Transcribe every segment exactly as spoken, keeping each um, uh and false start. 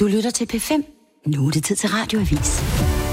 Du lytter til P fem. Nu er det tid til Radioavis.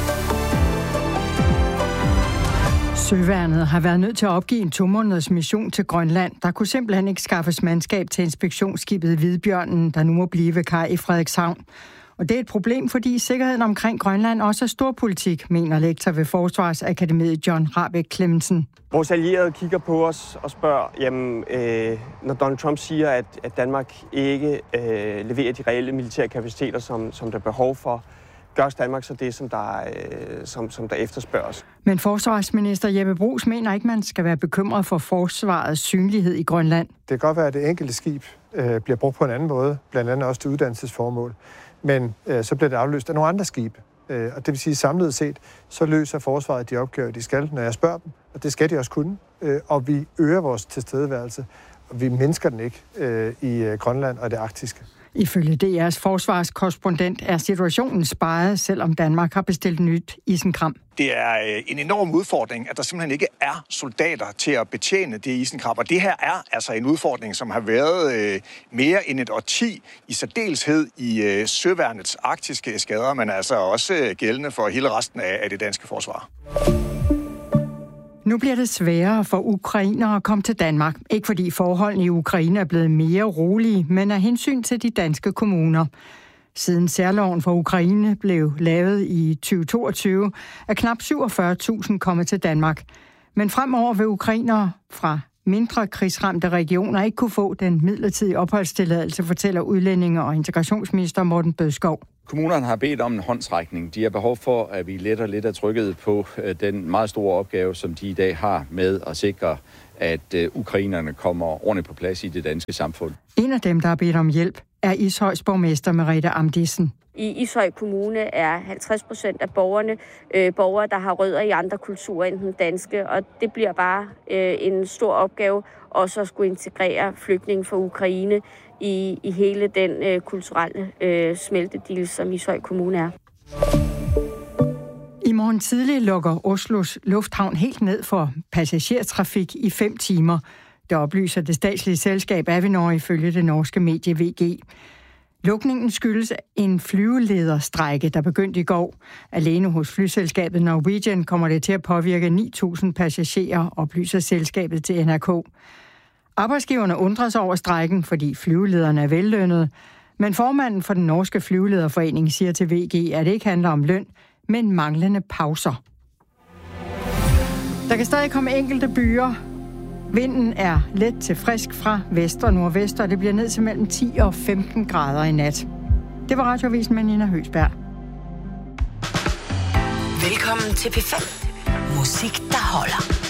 Søværnet har været nødt til at opgive en to måneders mission til Grønland. Der kunne simpelthen ikke skaffes mandskab til inspektionsskibet Hvidbjørnen, der nu må blive ved kaj i Frederikshavn. Og det er et problem, fordi sikkerheden omkring Grønland også er storpolitik, mener lektor ved Forsvarsakademiet John Rahbek Clemmensen. Vores allierede kigger på os og spørger, jamen, øh, når Donald Trump siger, at, at Danmark ikke øh, leverer de reelle militære kapaciteter, som, som der er behov for, gør Danmark så det, som der, øh, som, som der efterspørges. Men forsvarsminister Jeppe Bruus mener ikke, man skal være bekymret for forsvarets synlighed i Grønland. Det kan godt være, at det enkelte skib øh, bliver brugt på en anden måde, blandt andet også til uddannelsesformål. Men øh, så bliver det afløst af nogle andre skibe. Øh, og det vil sige, samlet set, så løser forsvaret de opgaver, de skal, når jeg spørger dem. Og det skal de også kunne. Øh, og vi øger vores tilstedeværelse, og vi mindsker den ikke øh, i øh, Grønland og det arktiske. Ifølge D R's forsvarskorrespondent er situationen speget, selvom Danmark har bestilt nyt isenkram. Det er en enorm udfordring, at der simpelthen ikke er soldater til at betjene det isenkram. Og det her er altså en udfordring, som har været øh, mere end et årti i særdeleshed i øh, søværnets arktiske eskader, men altså også øh, gældende for hele resten af, af det danske forsvar. Nu bliver det sværere for ukrainere at komme til Danmark. Ikke fordi forholdene i Ukraine er blevet mere rolige, men af hensyn til de danske kommuner. Siden særloven for Ukraine blev lavet i tyve toogtyve, er knap syvogfyrre tusind kommet til Danmark. Men fremover vil ukrainere fra mindre krigsramte regioner ikke kunne få den midlertidige opholdstilladelse, fortæller udlændinge- og integrationsminister Morten Bødskov. Kommunerne har bedt om en håndsrækning. De har behov for, at vi letter lidt af trykket på den meget store opgave, som de i dag har med at sikre, at ukrainerne kommer ordentligt på plads i det danske samfund. En af dem, der har bedt om hjælp, er Ishøjs borgmester Merete Amdissen. I Ishøj Kommune er halvtreds procent af borgerne øh, borgere, der har rødder i andre kulturer end den danske, og det bliver bare øh, en stor opgave også at skulle integrere flygtninge fra Ukraine i, i hele den øh, kulturelle øh, smeltedil, som Ishøj Kommune er. I morgen tidlig lukker Oslos lufthavn helt ned for passagertrafik i fem timer. Det oplyser det statslige selskab Avinor ifølge det norske medie V G. Lukningen skyldes en flyvelederstrejke, der begyndte i går. Alene hos flyselskabet Norwegian kommer det til at påvirke ni tusind passagerer, oplyser selskabet til N R K. Arbejdsgiverne undrer sig over strejken, fordi flyvelederne er vellønnede. Men formanden for den norske flyvelederforening siger til V G, at det ikke handler om løn, men manglende pauser. Der kan stadig komme enkelte byer. Vinden er let til frisk fra vest og nordvest, og det bliver ned til mellem ti og femten grader i nat. Det var Radioavisen med Nina Høgsberg. Velkommen til P fem. Musik, der holder.